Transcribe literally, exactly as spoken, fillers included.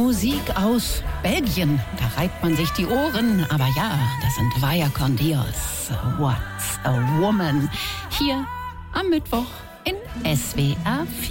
Musik aus Belgien. Da reibt man sich die Ohren. Aber ja, das sind Vaya con Dios. What's a Woman? Hier am Mittwoch in S W R vier.